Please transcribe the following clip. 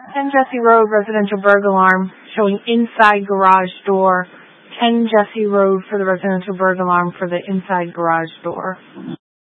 10 Jesse Road residential burglar alarm showing inside garage door. 10 Jesse Road for the residential burglar alarm for the inside garage door.